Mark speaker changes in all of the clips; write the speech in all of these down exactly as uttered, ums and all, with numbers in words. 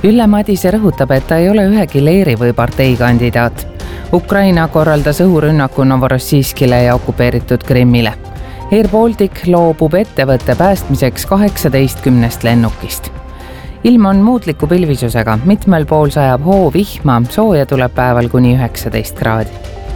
Speaker 1: Ülle Madise rõhutab, et ta ei ole ühegi leeri või partei kandidaat. Ukraina korraldas õhurünnaku Novorossijskile ja okupeeritud Krimmile. Air Baltic loobub ettevõtte päästmiseks kaheksateistkümnest lennukist. Ilm on muutliku pilvisusega, mitmel pool sajab hoo vihma, sooja tuleb päeval kuni üheksateist kraadi.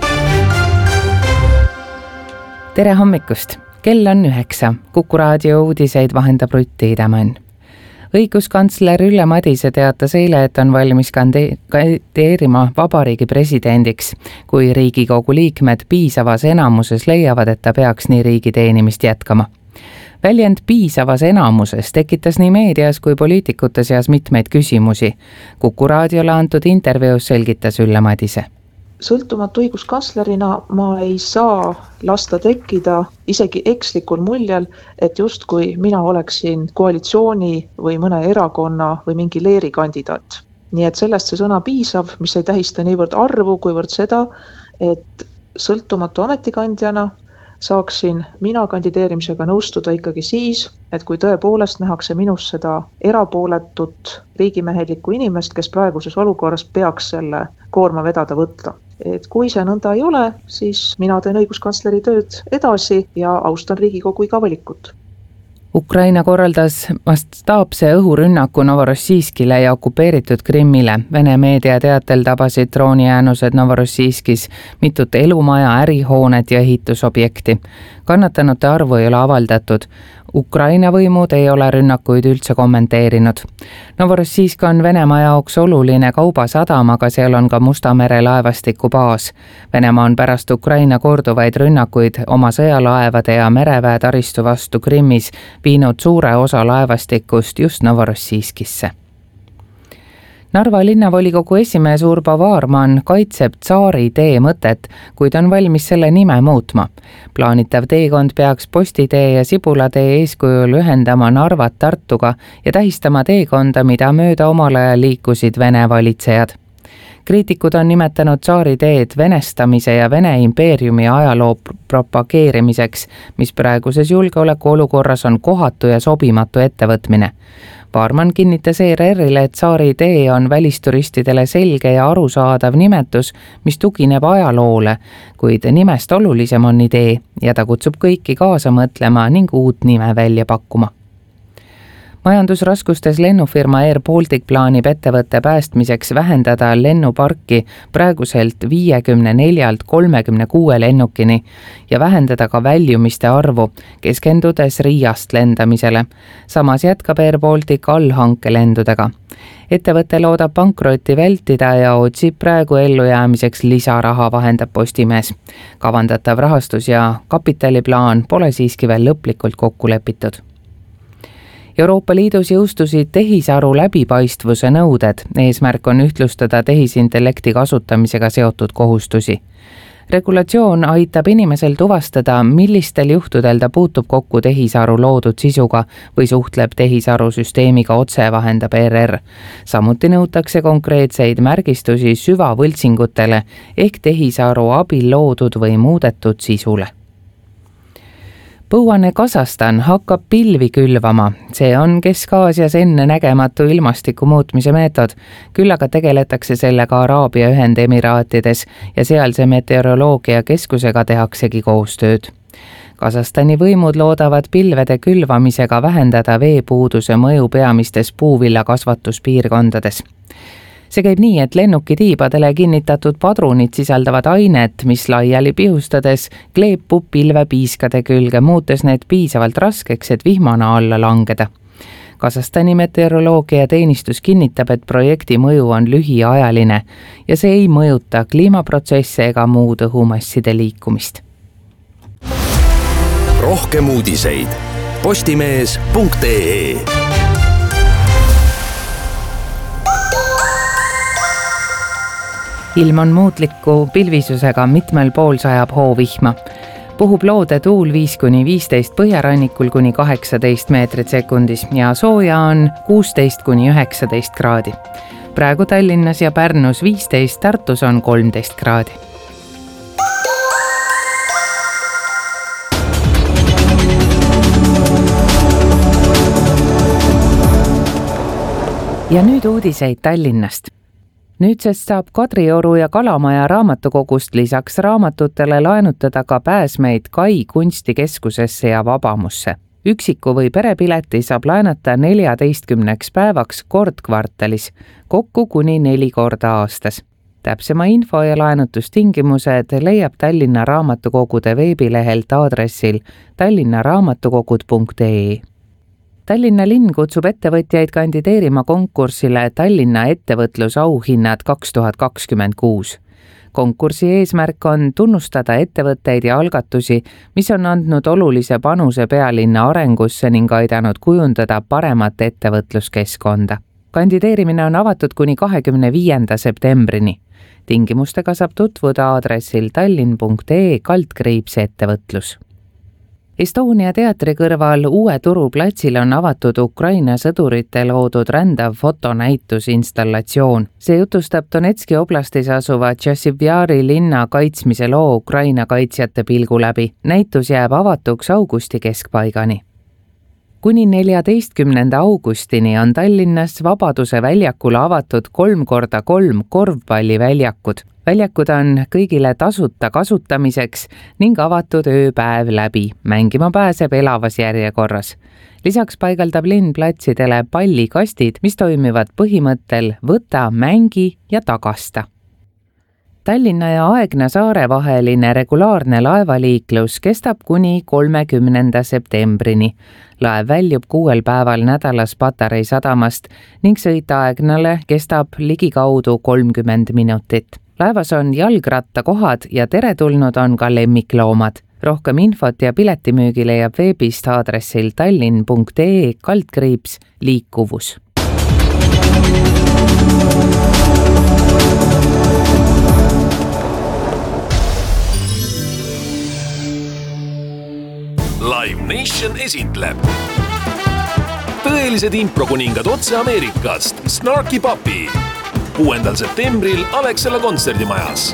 Speaker 1: Tere hommikust! Kell on üheksa. Kuku raadio uudiseid vahendab Rutti Idamann. Õiguskantsler Ülle Madise teatas eile, et on valmis kandideerima vabariigi presidendiks, kui Riigikogu liikmed piisavas enamuses leiavad, et ta peaks nii riigi teenimist jätkama. Väljend piisavas enamuses tekitas nii meedias kui poliitikute seas mitmeid küsimusi. Kuku raadiole antud intervjuus selgitas Ülle Madise.
Speaker 2: Sõltumatu õiguskantslerina ma ei saa lasta tekkida isegi ekslikul muljel, et justkui mina oleksin koalitsiooni või mõne erakonna või mingi leeri kandidaat. Nii et sellest see sõna piisav, mis ei tähista niivõrd arvu, kuivõrd seda, et sõltumatu ametikandjana saaksin mina kandideerimisega nõustuda ikkagi siis, et kui tõepoolest nähakse minus seda erapooletut riigimehelikku inimest, kes praeguses olukorras peaks selle koorma vedada võtta. Et kui see nõnda ei ole, siis mina teen õiguskantsleri tööd edasi ja austan Riigikogu iga valikut.
Speaker 1: Ukraina korraldas mastaapse õhurünnaku Novorossijskile ja okupeeritud Krimmile. Vene meedia teatel tabasid drooniäänused Novorossijskis mitut elumaja, ärihoonet ja ehitusobjekti. Kannatanute arvu ei ole avaldatud. Ukraina võimud ei ole rünnakuid üldse kommenteerinud. Novorossijsk on Venemaa jaoks oluline kaubasadam, aga seal on ka Musta mere laevastiku baas. Venemaa on pärast Ukraina korduvaid rünnakuid oma sõjalaevade ja mereväe taristu vastu Krimmis viinud suure osa laevastikust just Novorossijskisse. Narva linnavolikogu esimees Urbo Vaarman kaitseb Tsaari tee mõtet, kuid on valmis selle nime muutma. Plaanitav teekond peaks Postitee ja Sibulatee eeskujul ühendama Narvat Tartuga ja tähistama teekonda, mida mööda omal ajal liikusid Vene valitsejad. Kriitikud on nimetanud Tsaari teed venestamise ja Vene impeeriumi ajaloo propageerimiseks, mis praeguses julgeoleku olukorras on kohatu ja sobimatu ettevõtmine. Vaarman kinnitas E R R-ile, et Tsaari tee on välisturistidele selge ja arusaadav nimetus, mis tugineb ajaloole, kuid nimest olulisem on idee ja ta kutsub kõiki kaasa mõtlema ning uut nime välja pakkuma. Majandusraskustes lennufirma Air Baltic plaanib ettevõtte päästmiseks vähendada lennuparki praeguselt viiekümne neljalt kolmekümne kuue lennukini ja vähendada ka väljumiste arvu, keskendudes Riiast lendamisele. Samas jätkab Air Baltic allhankelendudega. Ettevõte loodab pankrotti vältida ja otsib praegu ellujäämiseks lisaraha, vahendab Postimees. Kavandatav rahastus ja kapitaliplaan pole siiski veel lõplikult kokku lepitud. Euroopa Liidus jõustusid tehisaru läbipaistvuse nõuded. Eesmärk on ühtlustada tehisintellekti kasutamisega seotud kohustusi. Regulatsioon aitab inimesel tuvastada, millistel juhtudel ta puutub kokku tehisaru loodud sisuga või suhtleb tehisaru süsteemiga otse, vahendab E R R. Samuti nõutakse konkreetseid märgistusi süvavõltsingutele ehk tehisaru abil loodud või muudetud sisule. Põuane Kasahstan hakkab pilvi külvama. See on Kesk-Aasias enne nägematu ilmastiku muutmise meetod. Küll aga tegeletakse sellega Araabia Ühendemiraatides ja sealse meteoroloogia keskusega tehaksegi koostööd. Kasahstani võimud loodavad pilvede külvamisega vähendada veepuuduse mõju peamistes puuvilla kasvatuspiirkondades. See käib nii, et lennukitiibadele kinnitatud padrunid sisaldavad ainet, mis laiali pihustades kleepub pilvepiiskade külge, muutes need piisavalt raskeks, et vihmana alla langeda. Kasahstani meteoroloogia teenistus kinnitab, et projekti mõju on lühiajaline ja see ei mõjuta kliimaprotsesse ega muud õhumasside liikumist.
Speaker 3: Rohkem uudiseid postimees punkt ee.
Speaker 1: Ilm on muutliku pilvisusega, mitmel pool sajab hoo vihma. Puhub loode tuul viis kuni viisteist, põhjarannikul kuni kaheksateist meetrit sekundis ja sooja on kuusteist kuni üheksateist kraadi. Praegu Tallinnas ja Pärnus viisteist, Tartus on kolmteist kraadi. ja nüüd uudiseid Tallinnast. Nüüdsest saab Kadrioru ja Kalamaja raamatukogust lisaks raamatutele laenutada ka pääsmeid Kai kunstikeskusesse ja Vabamusse. Üksiku või perepileti saab laenata neljateistkümneks päevaks kord kvartalis, kokku kuni neli korda aastas. Täpsema info ja laenutustingimused leiab Tallinna raamatukogude veebilehelt aadressil tallinnaraamatukogud punkt ee. Tallinna linn kutsub ettevõtjaid kandideerima konkursile Tallinna ettevõtlusauhinnad kaks tuhat kakskümmend kuus. Konkursi eesmärk on tunnustada ettevõtteid ja algatusi, mis on andnud olulise panuse pealinna arengusse ning aidanud kujundada paremat ettevõtluskeskkonda. Kandideerimine on avatud kuni kahekümne viienda septembrini. Tingimustega saab tutvuda aadressil tallinn punkt ee kaldkriips ettevõtlus. Estonia teatri kõrval Uue Turu platsil on avatud Ukraina sõdurite loodud rändav fotonäitusinstallatsioon. See jutustab Donetski oblastis asuva Tšassivjari linna kaitsmise loo Ukraina kaitsjate pilgu läbi. Näitus jääb avatuks augusti keskpaigani. Kuni neljateistkümnenda augustini on Tallinnas Vabaduse väljakule avatud kolm korda kolm korvpalliväljakud. Väljakud on kõigile tasuta kasutamiseks ning avatud ööpäev läbi. Mängima pääseb elavas järjekorras. Lisaks paigaldab linn platsidele pallikastid, mis toimivad põhimõttel võta, mängi ja tagasta. Tallinna ja Aegna saare vaheline regulaarne laevaliiklus kestab kuni kolmekümnenda septembrini. Laev väljub kuuel päeval nädalas Patarei sadamast ning sõit Aegnale kestab ligikaudu kolmkümmend minutit. Laevas on jalgrattakohad ja teretulnud on ka lemmikloomad. Rohkem infot ja piletimüügi leiab veebist aadressil tallinn punkt ee kaldkriips liikuvus.
Speaker 3: Live Nation esitleb tõelised improkuningad otse Ameerikast, Snarky Puppy. kuuendal septembril Alexela kontserdimajas.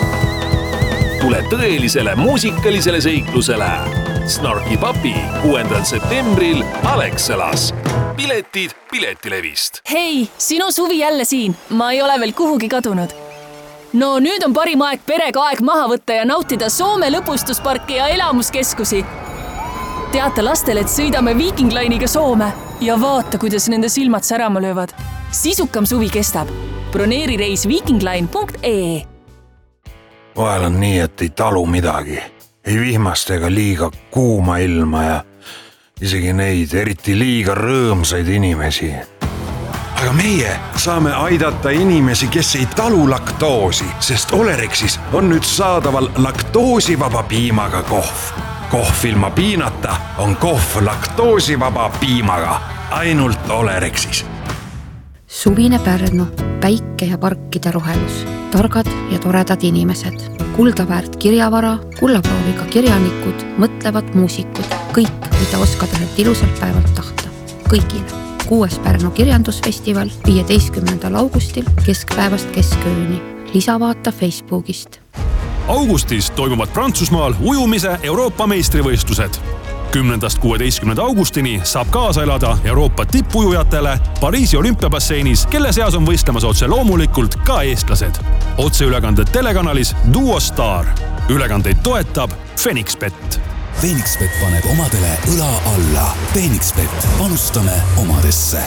Speaker 3: Tule tõelisele muusikalisele seiklusele. Snarky Puppy kuuendal septembril Alexelas. Piletid Piletilevist.
Speaker 4: Hei, sinu suvi jälle siin. Ma ei ole veel kuhugi kadunud. No nüüd on parim aeg perega aeg maha võtta ja nautida Soome lõbustusparki ja elamuskeskusi. Teata lastele, et sõidame Viking Line'iga Soome ja vaata, kuidas nende silmad särama löövad. Sisukam suvi kestab. Broneeri reis vikingline punkt ee.
Speaker 5: Vahel on nii, et ei talu midagi. Ei vihmast ega liiga kuuma ilma ja isegi neid eriti liiga rõõmsaid inimesi. Aga meie saame aidata inimesi, kes ei talu laktoosi, sest Olerexis on nüüd saadaval laktoosivaba piimaga kohv. Kohv ilma piinata on kohv laktoosivaba piimaga. Ainult Olerexis.
Speaker 6: Suvine Pärnu, päike ja parkide rohelus, targad ja toredad inimesed, kuldaväärt kirjavara, kullaprooviga kirjanikud, mõtlevad muusikud, kõik, mida oskad ühelt ilusalt päevalt tahta. Kõigile. Kuues Pärnu kirjandusfestival viieteistkümnendal augustil keskpäevast keskööni. Lisavaata Facebookist.
Speaker 7: Augustis toimuvad Prantsusmaal ujumise Euroopa meistrivõistlused. kümnendast kuueteistkümnenda augustini saab kaasa elada Euroopa tippujujatele Pariisi olümpiabasseinis, kelle seas on võistlemas otse loomulikult ka eestlased. Otseülekanded telekanalis Duo Star. Ülekandeid toetab Phoenixbet.
Speaker 8: Phoenixbet paneb omadele õla alla. Phoenixbet, panustame omadesse.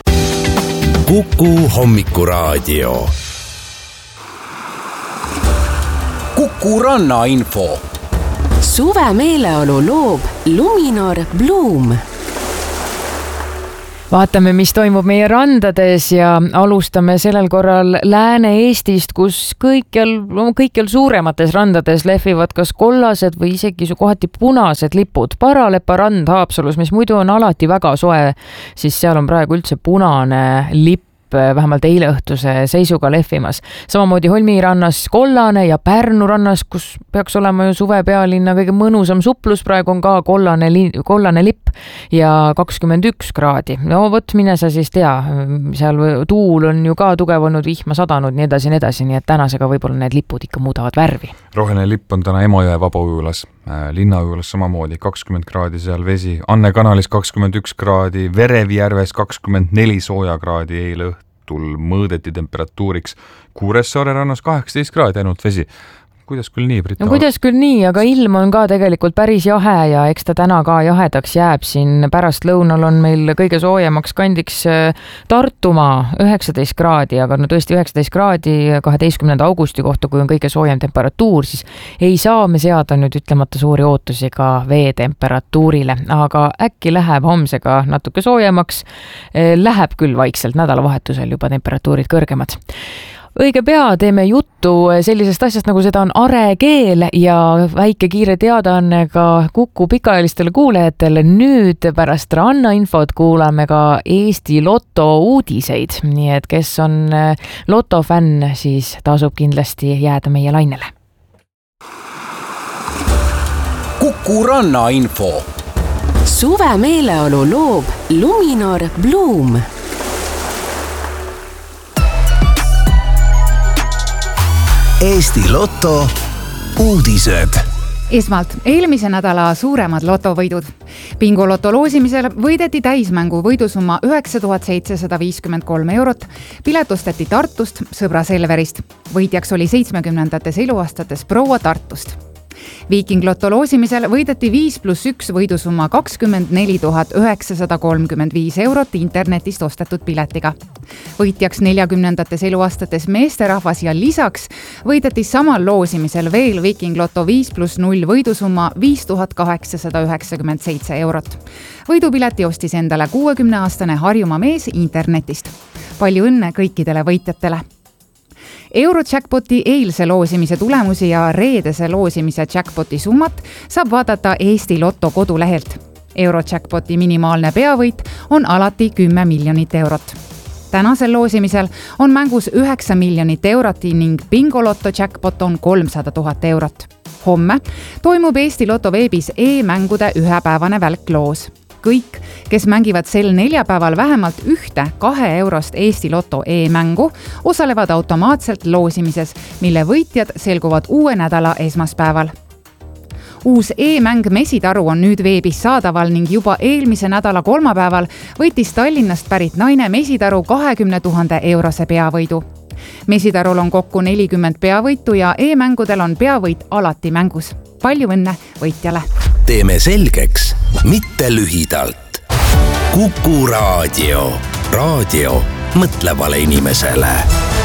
Speaker 3: Kuku hommikuraadio.
Speaker 8: Kuku Ranna info.
Speaker 9: Suve meeleolu loob Luminor Bloom.
Speaker 1: Vaatame, mis toimub meie randades ja alustame sellel korral Lääne-Eestist, kus kõikjal, kõikjal suuremates randades lehvivad kas kollased või isegi kohati punased lipud. Paralepa rand Haapsalus, mis muidu on alati väga soe, siis seal on praegu üldse punane lipp, vähemalt eile õhtuse seisuga lehvimas. Samamoodi Holmi rannas kollane ja Pärnu rannas, kus peaks olema ju suve pealinna kõige mõnusam suplus, praegu on ka kollane, li- kollane lipp ja kakskümmend üks kraadi. No võt, mine sa siis tea, seal tuul on ju ka tugev olnud, vihma sadanud, nii edasi, nii edasi, nii et tänasega võib-olla need lipud ikka muudavad värvi.
Speaker 10: Roheline lipp on täna Emojõe vabaujulas, linnaujulas samamoodi kakskümmend kraadi seal vesi, Anne kanalis kakskümmend üks kraadi, Verevjärves kakskümmend neli sooja kraadi eile õht. õhtul mõõdeti temperatuuriks Kuressaare rannas kaheksateist kraadi ainult vesi. Kuidas küll nii, Brita?
Speaker 1: No kuidas küll nii, aga ilm on ka tegelikult päris jahe ja eks ta täna ka jahedaks jääb. Siin pärast lõunal on meil kõige soojemaks kandiks Tartumaa üheksateist kraadi, aga no tõesti üheksateist kraadi kaheteistkümnenda augusti kohta, kui on kõige soojem temperatuur, siis ei saa me seada nüüd ütlemata suuri ootusi ka vee temperatuurile, aga äkki läheb homsega natuke soojemaks. Läheb küll vaikselt nädalavahetusel juba temperatuurid kõrgemad. Õige pea teeme juttu sellisest asjast, nagu seda on arekeel ja väike kiire teadaanne ka Kuku pikaajalistele kuulajatele. Nüüd pärast rannainfot kuulame ka Eesti Lotto uudiseid, nii et kes on Lotto fänn, siis tasub kindlasti jääda meie lainele.
Speaker 8: Kuku rannainfo.
Speaker 9: Suve meeleolu loob Luminor Bloom.
Speaker 3: Eesti Lotto uudised.
Speaker 11: Esmalt eelmise nädala suuremad lotovõidud. Bingo Lotto loosimisel võideti täismängu võidusumma üheksa tuhat seitsesada viiskümmend kolm eurot. Pilet osteti Tartust, sõbra Selverist. Võitjaks oli seitsmekümnendates eluaastates proua Tartust. Viiking Lotto loosimisel võideti viis pluss üks võidusumma kakskümmend neli tuhat üheksasada kolmkümmend viis eurot internetist ostetud piletiga. Võitjaks neljakümnendates eluaastates meesterahvas ja lisaks võideti samal loosimisel veel Viiking Lotto viis pluss null võidusumma viis tuhat kaheksasada üheksakümmend seitse eurot. Võidupileti ostis endale kuuekümneaastane Harjumaa mees internetist. Palju õnne kõikidele võitjatele! Eurojackpoti eilse loosimise tulemusi ja reedese loosimise jackpoti summat saab vaadata Eesti Lotto kodulehelt. Eurojackpoti minimaalne peavõit on alati kümme miljonit eurot. Tänasel loosimisel on mängus üheksa miljonit eurot ning Bingo Lotto jackpot on kolmsada tuhat eurot. Homme toimub Eesti Lotto veebis e-mängude ühepäevane välkloos. Kõik, kes mängivad sel neljapäeval vähemalt ühte kahe eurost Eesti Lotto e-mängu, osalevad automaatselt loosimises, mille võitjad selguvad uue nädala esmaspäeval. Uus e-mäng Mesitaru on nüüd veebis saadaval ning juba eelmise nädala kolmapäeval võitis Tallinnast pärit naine Mesitaru kahekümne tuhande eurose peavõidu. Mesitarul on kokku nelikümmend peavõitu ja e-mängudel on peavõit alati mängus. Palju õnne võitjale!
Speaker 3: Teeme selgeks, mitte lühidalt. Kuku raadio. Raadio mõtlevale inimesele.